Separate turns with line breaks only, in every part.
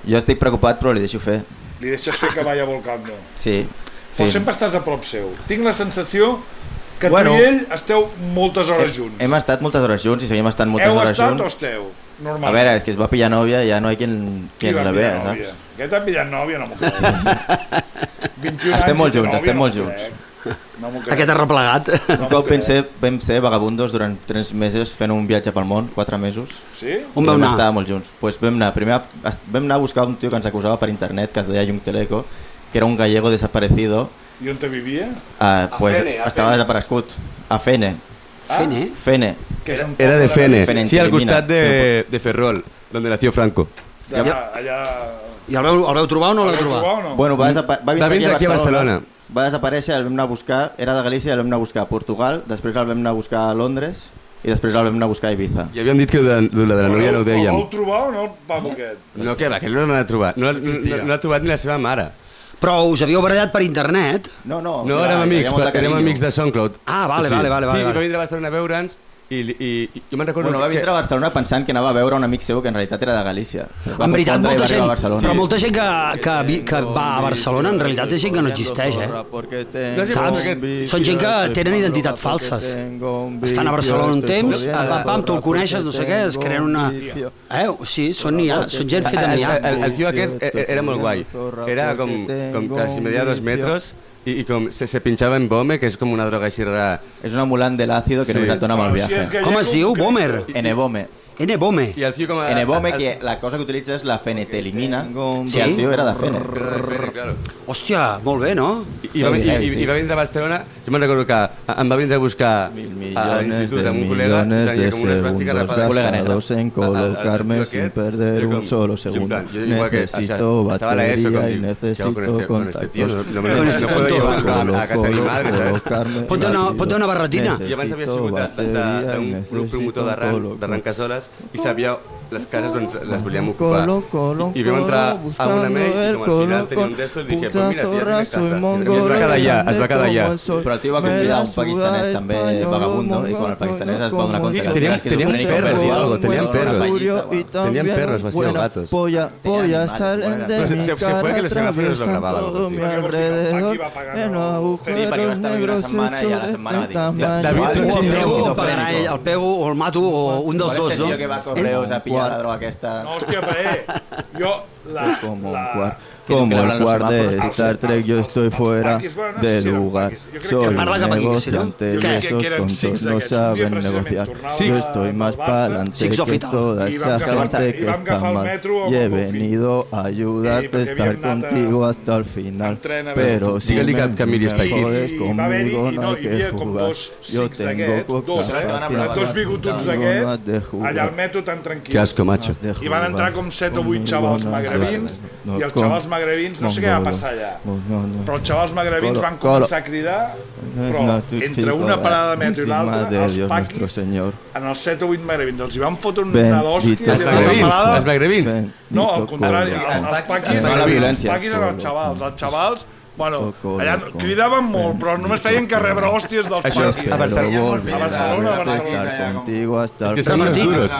Jo estic preocupat, però li deixo fer.
Li deixes fer que vaya volcando.
Sí.
Però sempre estàs a prop seu. Tinc la sensació que tu i ell esteu moltes hores junts.
Hem estat moltes hores junts i seguim estant moltes hores junts.
Heu estat o esteu? Normalment.
A veure, és que es va pillar nòvia i ja no hi ha qui la vea, saps?
Què t'ha pillat nòvia? No m'ho crec. 21
estem molt junts, estem molt junts.
Aquest ha replegat.
Un cop vam ser vagabundos durant 3 mesos fent un viatge pel món, 4 mesos.
Sí?
On vau anar?
Vam estar molt junts. Pues vam anar a buscar un tio que ens acusava per internet, que es deia Yung Teleco, que era un gallego desaparecido.
I on te vivia?
Pues estava desaparegut. A Fene. Fene.
Era de Fene. Sí, al costat de Ferrol, donde nació Franco.
I el veu trobar o no l'heu trobat?
Bueno, va vindre aquí a
Barcelona.
Va desaparèixer, el vam anar a buscar, era de Galícia, el vam anar a buscar a Portugal, després el vam anar a buscar a Londres i després el vam anar a buscar a Ibiza.
I havíem dit que de la novia no ho dèiem.
El vau trobar o no el pavo aquest?
No, què va, que no l'ha trobat. No l'ha trobat ni la seva mare.
Però us havíeu barallat per internet?
No,
érem amics de SoundCloud.
Ah, vale.
Sí, va vindre a Barcelona a veure'ns i jo me'n recordo...
Bueno, va vindre a Barcelona pensant que anava a veure un amic seu que en realitat era de Galícia.
En veritat, molta gent, però molta gent que va a Barcelona en realitat és gent que no existeix, saps? Són gent que tenen identitats falses. Estan a Barcelona un temps, pam, tu el coneixes, no sé què, es creen una... Sí, són gent feta n'hi ha.
El tio aquest era molt guai. Era com quasi media 2 metros y como se pinchaba en Bome, que es como una droga així rara.
Es un amulant del ácido que només et dona mal viaje.
Com es diu? Bomer?
N-Bome.
N-Bome.
N-Bome, que la cosa que utilitza és la fenetelimina. Sí, el tio era de Fene.
Hòstia, molt bé, no?
I va vindre a Barcelona, jo me'n recordo que em va vindre a buscar a l'institut amb un col·lega, tenia com una esvàstica rapada
en colocarme sin perder un solo segundo. Necesito batería y necesito contactos.
No puedo llevar a casa de mi madre, ¿sabes?
Ponte una barretina.
I abans havia sigut d'un promotor d'arrancasoles i sabia les cases on les volíem ocupar. I vam entrar a una mail i com al final tenia un d'estos i dije, pues mira, tía, tienes casa. I es va quedar allà.
Però el tio va convidar un pakistanès també vagabundo i quan el pakistanès es va donar compte que
tenían perros, vacíos gatos. Se fue que los semáforos lo grababan.
Sí, perquè va estar una setmana i a la setmana va dir
el pego o el mato o un dels dos, no?
El tio que va a Correos a pillar la droga aquesta.
No, hòstia, jo...
Como el cuart de Star Trek, yo estoy fuera del lugar. Soy negociante y esos tontos no saben negociar. Yo estoy más para adelante que toda esa gente que está mal. Y he venido a ayudarte a estar contigo hasta el final. Pero si me jodes conmigo no hay que jugar. Yo tengo
dos bigotuts d'aquests allà al metro tan tranquil.
Que asco, macho.
I van entrar com 7 o 8 xavals magrebins i els xavals magrebins, no sé què va passar allà, però els xavals magrebins van començar a cridar, però entre una parada de metro i l'altra, els paquis, en els 7 o 8 magrebins, els hi van fotre una d'hòstia.
Els magrebins?
No, al contrari, els paquis eren els xavals, bueno, allà cridaven molt, però només feien que rebre hòsties dels paquis.
A
Barcelona.
És que són els duros.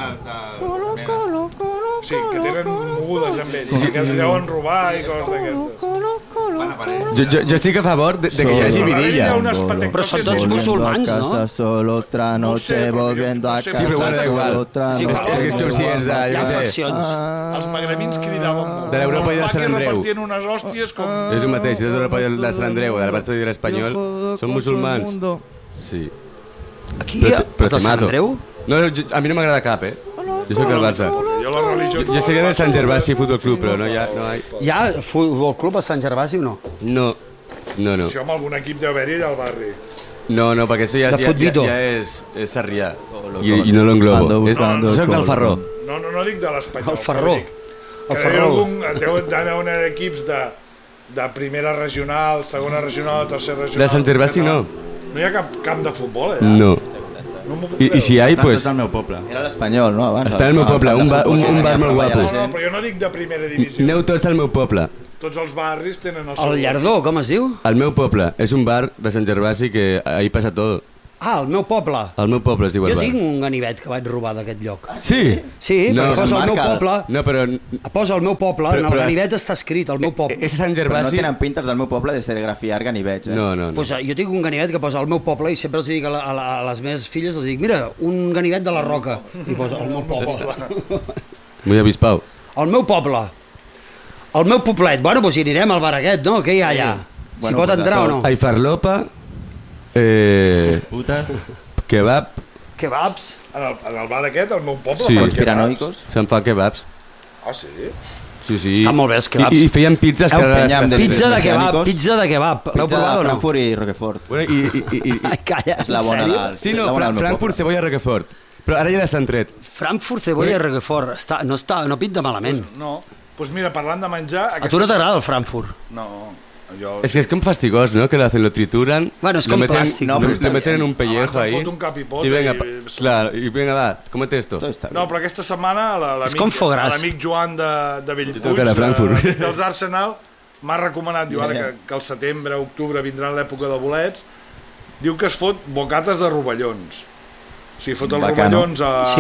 Sí, que tenen mogudes amb ells, que els deuen robar i coses d'aquestes.
Jo estic a favor de que hi hagi vidilla.
Però són tots musulmans, no?
Solo otra noche volviendo a casa.
Sí, però bueno, da igual. És com si és de...
Hi ha faccions.
Els magrebins cridaven molt.
De l'Europa i del Sant Andreu.
Els repartien unes hòsties com...
És el mateix, és de l'Europa i del Sant Andreu, de la Barça i de l'Espanyol. Són musulmans. Sí.
Aquí, els del Sant Andreu?
No, a mi no m'agrada cap, Jo soc del Barça. Jo seria del Sant Gervasi Futbol Club, però no hi ha...
Hi ha futbol club a Sant Gervasi o no?
No.
Si home, algun equip deu haver-hi allà al barri.
No, perquè això ja és Sarrià i no l'englobo. Soc del Ferró.
No dic de l'Espanyol.
El Ferró.
Deuen haver equips de primera regional, segona regional, tercera regional...
De Sant Gervasi no.
No hi ha cap camp de futbol allà?
No. I si hi ha, pues...
Està al meu poble.
Era l'Espanyol, no? Abans.
Està al meu poble, un bar molt guapo.
No, però jo no dic de primera divisió.
Aneu tots al meu poble.
Tots els barris tenen el
seu... El Llardó, com es diu?
El meu poble és un bar de Sant Gervasi que ahí passa tot.
Ah, el meu poble.
El meu poble es diu el bar.
Jo tinc un ganivet que vaig robar d'aquest lloc.
Sí?
Sí, però posa el meu poble.
No, però...
Posa el meu poble, en el ganivet està escrit el meu poble.
És Sant Gervasi...
Però no tenen pintes del meu poble de serigrafiar ganivets, eh?
No.
Pues jo tinc un ganivet que posa el meu poble i sempre els dic a les meves filles, els dic, mira, un ganivet de la Roca. I posa el meu poble.
Muy avispau.
El meu poble. El meu poblet. Bueno, doncs hi anirem al bar aquest, no? Què hi ha allà? Si pot entrar o no?
Ai, farlopa...
Putes...
Kebabs?
En el bar aquest, al meu poble,
sí.
fan
Conspiranoicos.
Se'n fa kebabs.
Ah, sí?
Sí.
Estan molt bé els kebabs.
I feien pizzas que...
Pizza de kebab. L'heu provat o no?
Pizza de Frankfurt i Roquefort.
Ai, calla,
és la bona.
Sí, no, Frankfurt, cebolla, Roquefort. Però ara ja s'han tret.
Frankfurt, cebolla i Roquefort. No pinta malament.
No. Doncs mira, parlant de menjar...
A tu no t'agrada el Frankfurt?
No.
Es que es como fastigós, ¿no? Que lo trituran,
bueno, es como plástico.
Lo meten en un pellejo ahí.
Un capipot
y venga, claro, y venga, va, cómete esto.
No, però aquesta setmana l'amic Joan de Bellpuig, dels Arsenal, m'ha recomanat, diu ara que al setembre, octubre vindran l'època de bolets, diu que es fot bocates de rovellons. O sigui, fot els rovellons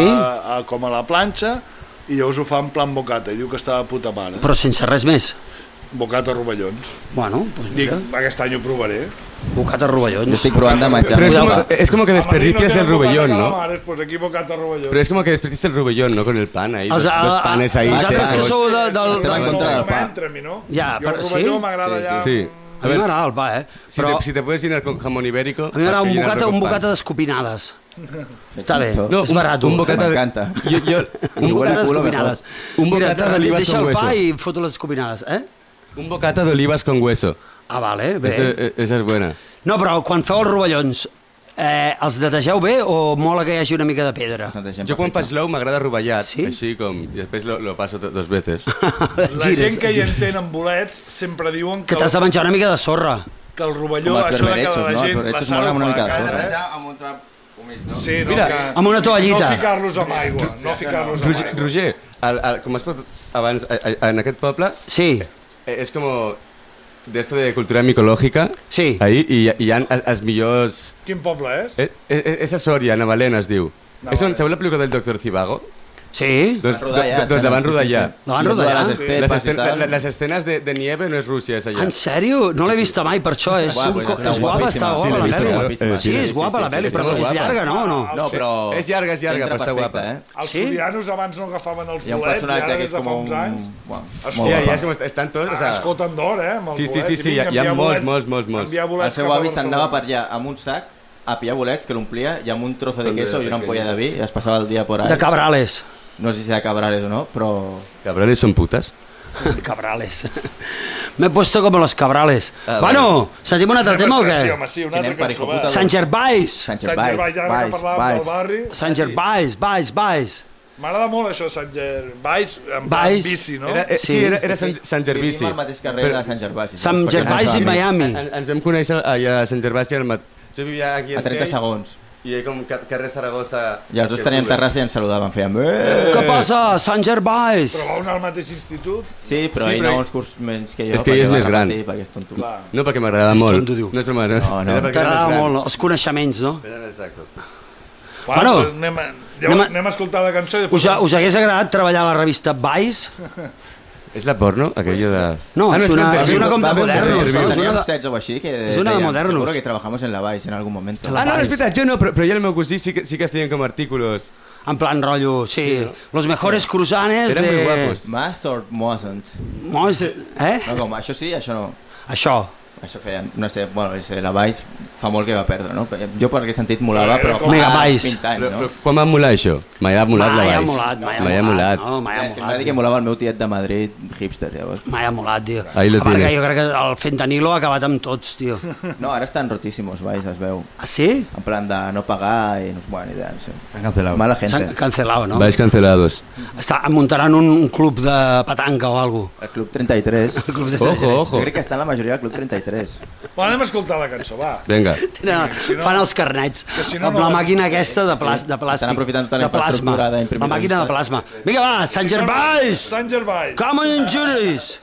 com a la planxa i llavors ho fa en plan bocata i diu que està de puta mare.
Però sense res més?
Bocata rovellons.
Bueno, pues mira.
Dic, aquest any ho provaré.
Bocata rovellons.
Jo estic provant de menjar.
Pero es como que desperdicias el rovellón, ¿no?
Pues aquí bocata rovellons.
Pero es como que desperdicias el rovellón, ¿no? Con el pan ahí. Dos panes ahí.
Vosaltres que sou del...
Estem en contra del pa.
Ja,
però sí? El rovelló m'agrada ja...
Sí.
A mi m'agrada el pa,
Si te puedes llenar con jamón ibérico...
A mi m'agrada un bocata d'escopinades. Està bé, és barat.
Un bocata de...
M'encanta.
Un bocata d'escopinades.
Un bocata d'olives con hueso.
Deixa el pa i foto les escopinades,
Un bocata de olivas con hueso.
Ah, vale, bé.
Esa és buena.
No, però quan feu els rovellons, els netegeu bé o mola que hi hagi una mica de pedra?
Jo quan faig l'ou m'agrada rovellat, així com... I després lo passo dos veces.
La gent que hi entén en bolets sempre diuen
que t'has de menjar una mica de sorra.
Que el rovelló, això de que la gent la sal ho fa a casa,
amb un trap humit, no?
Sí,
mira, amb una toallita.
No ficar-los amb aigua.
Roger, com has posat abans, en aquest poble...
Sí.
Es como de esto de cultura micológica.
Sí.
Ahí, y hi ha els millors...
Quin poble és?
És a Sòria, Navalena es diu. Sabeu la pel·lícula del Dr. Zivago?
Sí.
Doncs la van rodar ja.
La van rodar ja?
Les escenes de nieve no és Rússia, és allà.
En sèrio? No l'he vista mai, per això. És guapa, està guapa la pel·li. Sí, és guapa la pel·li, però és llarga, no?
No, però...
És llarga, però està guapa.
Els sorianos abans no agafaven els bolets.
Hi ha un personatge que és com un...
Sí, ja és com... Estan tots...
Escoten d'or, amb els bolets.
Sí, hi ha molts.
El seu avi s'anava per allà amb un sac a pillar bolets, que l'omplia, i amb un trozo de queso i una ampolla de vi, i es passava el dia por ahí.
De Cabrales.
No sé si de Cabrales o no, però...
¿Cabrales son putas?
Cabrales. Me he puesto como los Cabrales. Bueno, sentim un altre tema o què?
Sí, un altre cançó.
Sant Gervais.
Sant
Gervais.
M'agrada molt això, Sant Gervais, amb bici, no?
Sí, era Sant Gervasi.
Vivim al mateix carrer de Sant Gervasi.
Sant Gervais i Miami.
Ens vam conèixer allà a Sant Gervasi. Jo vivia aquí
a 30 segons.
I com carrer Saragossa...
I els dos tenien terrassa i ens saludaven, feien...
Què passa, Sant Gervais?
Però va anar al mateix institut?
Sí, però ell anava uns cursos menys que jo.
És que ell és més gran.
Perquè és tonto.
No, perquè m'agradava molt.
No, t'agradava molt, els coneixements, no?
Exacte.
Bueno, anem a escoltar la cançó.
Us hagués agradat treballar a la revista Vice?
És la porno, aquella de...
No, és una com de modernos.
Teníem 16 o així que
és una de modernos.
Seguro que trabajamos en la Vice en algún momento.
No, és veritat, jo no, però ja el meu cosí sí que hacían com artículos.
En plan rollo, sí. Los mejores cruzanes de...
Eren muy guapos.
Must or mustn't? No, com, això sí, això no. Això feien, no sé, bueno, la Vice fa molt que va perdre, no? Jo per aquest sentit molava, però fa 20 anys, no?
Quan va molar això? Mai ha molat la Vice.
Mai ha molat.
És que em va dir que molava el meu tiet de Madrid, hipster, llavors.
Mai ha molat, tio.
Ahí lo tienes.
Jo crec que el fentanilo ha acabat amb tots, tio.
No, ara estan rotíssimos, Vice, es veu.
Ah, sí?
En plan de no pagar i no és bona idea.
S'han cancelado.
Mala gente.
S'han cancelado, no?
Vice cancelados.
Muntaran un club de petanca o algo.
El Club 33.
Ojo.
Jo crec que està en la majoria del Club 33.
Bueno, anem a escoltar la cançó, va.
Vinga.
Fan els carnets amb la màquina aquesta de plàstic.
Estan aprofitant tota la infraestructura d'imprimir.
La màquina de plasma. Vinga, va, Sant Gervais!
Sant Gervais!
Come on, Juris!